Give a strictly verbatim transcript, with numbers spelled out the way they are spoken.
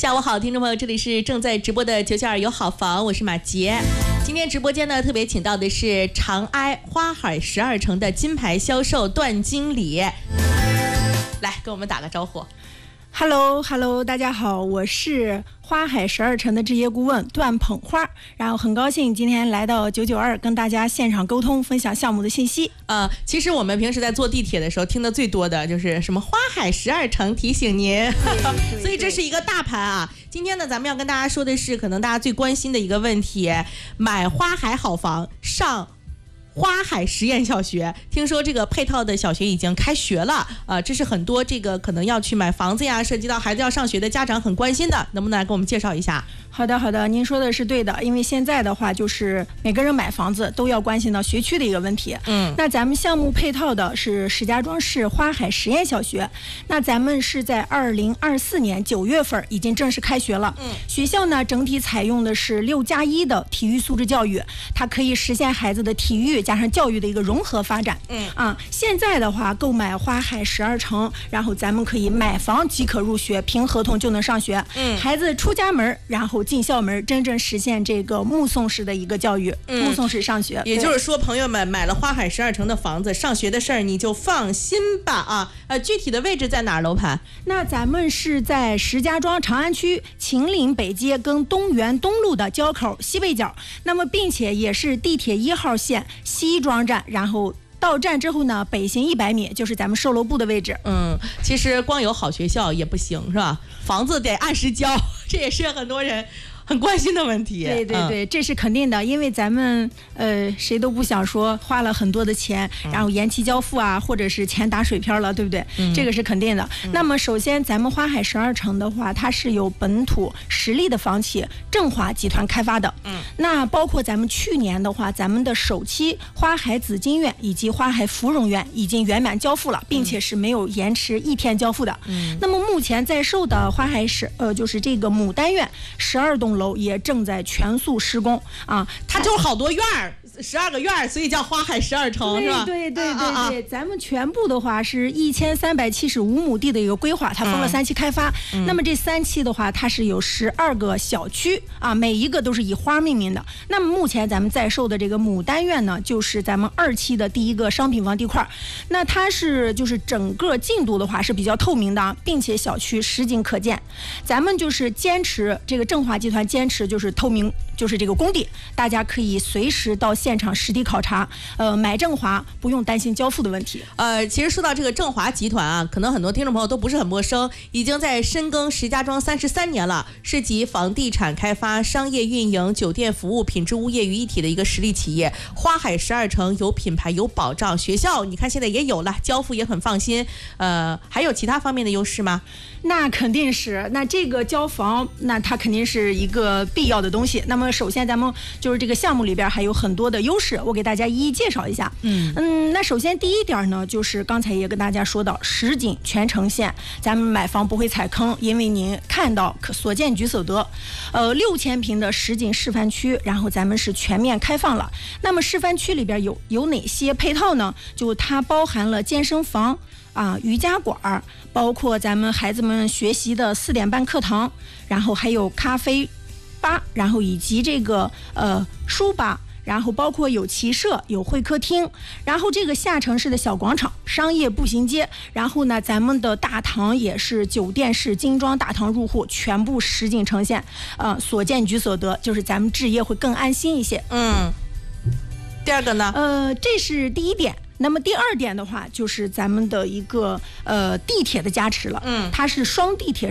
下午好，听众朋友，这里是正在直播的九九二有好房，我是马杰。今天直播间呢，特别请到的是长安花海十二城的金牌销售段经理，来跟我们打个招呼。 Hello Hello， 大家好，我是花海十二城的置业顾问段捧花，然后很高兴今天来到九九二跟大家现场沟通，分享项目的信息。 呃，其实我们平时在坐地铁的时候听的最多的就是什么花海十二城提醒您，所以这是一个大盘啊。今天呢，咱们要跟大家说的是可能大家最关心的一个问题，买花海好房上花海实验小学，听说这个配套的小学已经开学了，呃，这是很多这个可能要去买房子呀，涉及到孩子要上学的家长很关心的，能不能来给我们介绍一下？ 好的好的，您说的是对的，因为现在的话就是每个人买房子都要关心到学区的一个问题。嗯，那咱们项目配套的是石家庄市花海实验小学，那咱们是在二零二四年九月份已经正式开学了。嗯，学校呢整体采用的是六加一的体育素质教育，它可以实现孩子的体育加上教育的一个融合发展。嗯啊，现在的话购买花海十二城，然后咱们可以买房即可入学，凭合同就能上学。嗯，孩子出家门，然后进校门，真正实现这个目送式的一个教育，嗯、目送式上学。 也就是说，朋友们买了花海十二城的房子，上学的事儿你就放心吧啊！呃，具体的位置在哪儿？楼盘？ 那咱们是在石家庄长安区秦岭北街跟东园东路的交口西北角，那么并且也是地铁一号线西庄站，然后到站之后呢，北行一百米就是咱们售楼部的位置。 嗯，其实光有好学校也不行，是吧？房子得按时交，这也是很多人很关心的问题。 对对对、嗯，这是肯定的，因为咱们呃谁都不想说花了很多的钱，然后延期交付啊，或者是钱打水漂了，对不对？嗯、这个是肯定的、嗯。那么首先，咱们花海十二城的话，它是由本土实力的房企正华集团开发的。嗯，那包括咱们去年的话，咱们的首期花海紫金苑以及花海芙蓉苑已经圆满交付了，并且是没有延迟一天交付的。嗯，那么目前在售的花海十呃就是这个牡丹苑十二栋楼也正在全速施工啊， 它就是好多院儿，十二个院儿，所以叫花海十二城，是吧？ 对对对对对、啊啊，咱们全部的话是一千三百七十五亩地的一个规划，它分了三期开发。嗯、那么这三期的话，它是有十二个小区啊，每一个都是以花命名的。那么目前咱们在售的这个牡丹苑呢，就是咱们二期的第一个商品房地块，那它是就是整个进度的话是比较透明的，并且小区实景可见。咱们就是坚持这个正华集团坚持。就是透明，就是这个工地，大家可以随时到现场实地考察。呃，买正华不用担心交付的问题。 呃，其实说到这个正华集团啊，可能很多听众朋友都不是很陌生，已经在深耕石家庄三十三年了，是集房地产开发、商业运营、酒店服务、品质物业于一体的一个实力企业。花海十二城有品牌有保障，学校你看现在也有了，交付也很放心。呃，还有其他方面的优势吗？ 那肯定是，那这个交房，那它肯定是一个必要的东西。那么首先咱们就是这个项目里边还有很多的优势，我给大家一一介绍一下。嗯嗯，那首先第一点呢，就是刚才也跟大家说到，实景全呈现，咱们买房不会踩坑，因为您看到可所见即所得。呃，六千平的实景示范区，然后咱们是全面开放了。那么示范区里边有有哪些配套呢？就它包含了健身房。啊，瑜伽馆，包括咱们孩子们学习的四点半课堂，然后还有咖啡吧，然后以及这个呃书吧，然后包括有骑射，有会客厅，然后这个下城市的小广场、商业步行街，然后呢，咱们的大堂也是酒店式精装大堂入户，全部实景呈现，呃，所见即所得，就是咱们置业会更安心一些。嗯， 第二个呢？ 呃，这是第一点。那么第二点的话，就是咱们的一个呃地铁的加持了，嗯，它是双地铁